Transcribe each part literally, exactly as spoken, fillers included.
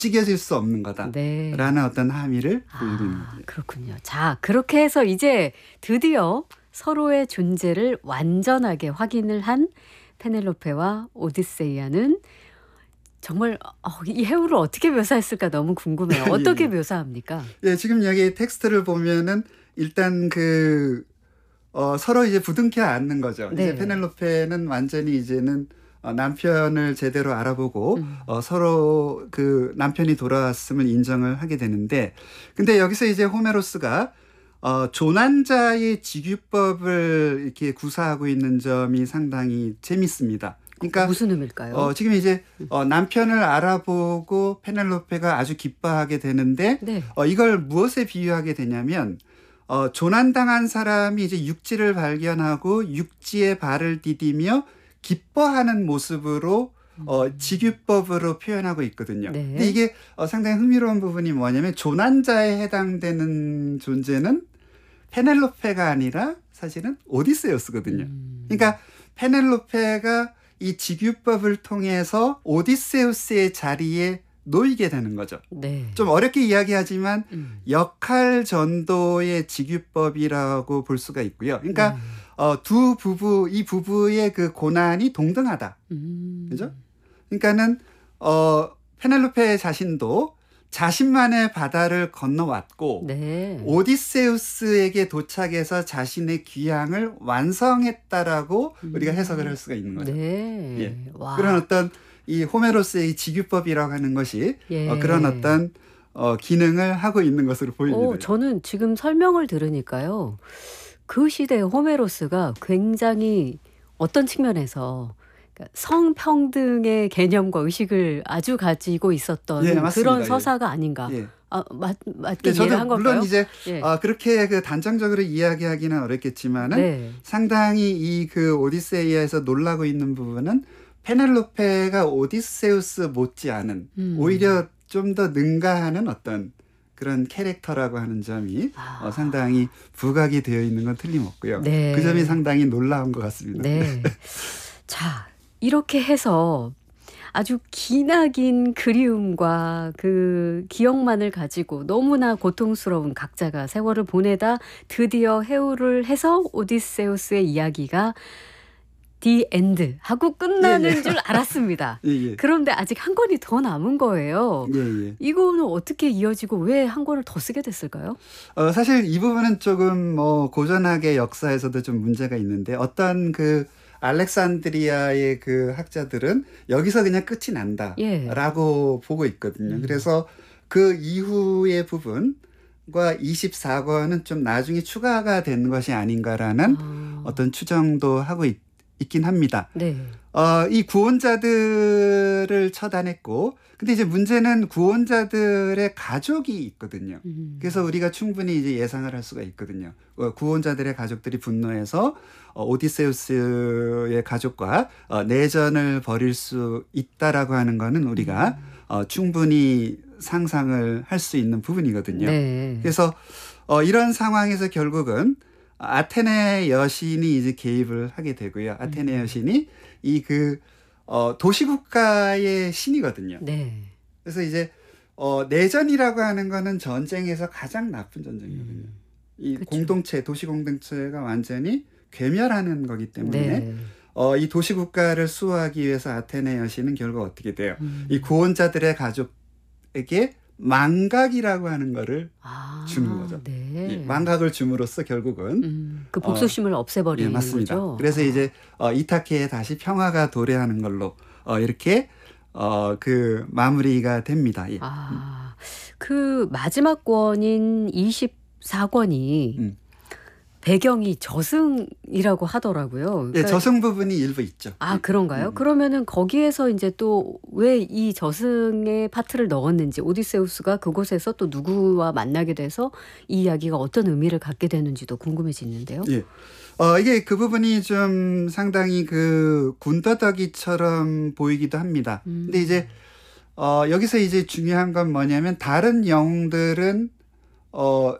움직여질 수 없는 거다라는 네. 어떤 함의를 보이는 거예요. 아, 그렇군요. 자, 그렇게 해서 이제 드디어 서로의 존재를 완전하게 확인을 한 페넬로페와 오디세이아는 정말 어, 이 해우를 어떻게 묘사했을까 너무 궁금해요. 어떻게 예, 묘사합니까? 예, 지금 여기 텍스트를 보면은 일단 그 어, 서로 이제 부둥켜 안는 거죠. 네. 이제 페넬로페는 완전히 이제는 어, 남편을 제대로 알아보고 음. 어, 서로 그 남편이 돌아왔음을 인정을 하게 되는데, 근데 여기서 이제 호메로스가 어, 조난자의 직유법을 이렇게 구사하고 있는 점이 상당히 재밌습니다. 그러니까 무슨 의미일까요? 어, 지금 이제 어, 남편을 알아보고 페넬로페가 아주 기뻐하게 되는데 네. 어, 이걸 무엇에 비유하게 되냐면 어, 조난당한 사람이 이제 육지를 발견하고 육지에 발을 디디며 기뻐하는 모습으로 어, 직유법으로 표현하고 있거든요. 네. 근데 이게 어, 상당히 흥미로운 부분이 뭐냐면 조난자에 해당되는 존재는 페넬로페가 아니라 사실은 오디세우스거든요. 음. 그러니까 페넬로페가 이 직유법을 통해서 오디세우스의 자리에 놓이게 되는 거죠. 네. 좀 어렵게 이야기하지만 음. 역할 전도의 직유법이라고 볼 수가 있고요. 그러니까 음. 어, 두 부부, 이 부부의 그 고난이 동등하다. 음. 그죠? 그러니까는 어, 페넬로페 자신도 자신만의 바다를 건너왔고 네. 오디세우스에게 도착해서 자신의 귀향을 완성했다라고 음. 우리가 해석을 할 수가 있는 거죠. 네. 예. 와. 그런 어떤 이 호메로스의 직유법이라고 하는 것이 예. 어, 그런 어떤 어, 기능을 하고 있는 것으로 보입니다. 오, 저는 지금 설명을 들으니까요. 그 시대의 호메로스가 굉장히 어떤 측면에서 그러니까 성평등의 개념과 의식을 아주 가지고 있었던 예, 맞습니다. 그런 예. 서사가 아닌가. 예. 아, 맞, 맞게 네, 이해를 한 저도 걸까요? 물론 이제 예. 어, 그렇게 그 단정적으로 이야기하기는 어렵겠지만은 네. 상당히 이 그 오디세이아에서 놀라고 있는 부분은 페넬로페가 오디세우스 못지않은 음. 오히려 좀 더 능가하는 어떤 그런 캐릭터라고 하는 점이 아. 어, 상당히 부각이 되어 있는 건 틀림없고요. 네. 그 점이 상당히 놀라운 것 같습니다. 네. 자, 이렇게 해서 아주 기나긴 그리움과 그 기억만을 가지고 너무나 고통스러운 각자가 세월을 보내다 드디어 해우를 해서 오디세우스의 이야기가 디 엔드 하고 끝나는 예, 예. 줄 알았습니다. 예, 예. 그런데 아직 한 권이 더 남은 거예요. 예, 예. 이거는 어떻게 이어지고 왜 한 권을 더 쓰게 됐을까요? 어, 사실 이 부분은 조금 뭐 고전학의 역사에서도 좀 문제가 있는데 어떤 그 알렉산드리아의 그 학자들은 여기서 그냥 끝이 난다라고 예. 보고 있거든요. 음. 그래서 그 이후의 부분과 이십사 권은 좀 나중에 추가가 된 것이 아닌가라는 아. 어떤 추정도 하고 있, 있긴 합니다. 네. 어, 이 구원자들을 처단했고, 근데 이제 문제는 구원자들의 가족이 있거든요. 음. 그래서 우리가 충분히 이제 예상을 할 수가 있거든요. 어, 구원자들의 가족들이 분노해서 어, 오디세우스의 가족과 어, 내전을 벌일 수 있다라고 하는 거는 우리가 음. 어, 충분히 상상을 할 수 있는 부분이거든요. 네. 그래서 어, 이런 상황에서 결국은 아테네 여신이 이제 개입을 하게 되고요. 아테네 여신이 이 그 어, 도시국가의 신이거든요. 네. 그래서 이제 어, 내전이라고 하는 거는 전쟁에서 가장 나쁜 전쟁이거든요. 음. 이 그쵸. 공동체, 도시 공동체가 완전히 괴멸하는 거기 때문에 네. 어, 이 도시국가를 수호하기 위해서 아테네 여신은 결국 어떻게 돼요? 음. 이 구원자들의 가족에게 망각이라고 하는 거를 아, 주는 거죠. 네. 이 망각을 줌으로써 결국은 음, 그 복수심을 예, 없애버리는 맞습니다. 거죠. 그래서 이제 어, 이타케에 다시 평화가 도래하는 걸로 어, 이렇게 어, 그 마무리가 됩니다. 예. 아, 그 마지막 권인 이십사 권이 음. 배경이 저승이라고 하더라고요. 예, 그러니까 저승 부분이 일부 있죠. 아, 예. 그런가요? 음. 그러면은 거기에서 이제 또 왜 이 저승의 파트를 넣었는지, 오디세우스가 그곳에서 또 누구와 만나게 돼서 이 이야기가 어떤 의미를 갖게 되는지도 궁금해지는데요. 예. 어, 이게 그 부분이 좀 상당히 그 군더더기처럼 보이기도 합니다. 음. 근데 이제 어, 여기서 이제 중요한 건 뭐냐면 다른 영웅들은 어,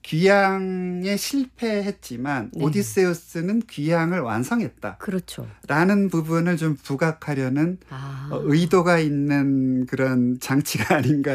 귀향에 실패했지만 네. 오디세우스는 귀향을 완성했다. 그렇죠. 라는 부분을 좀 부각하려는 아. 어, 의도가 있는 그런 장치가 아닌가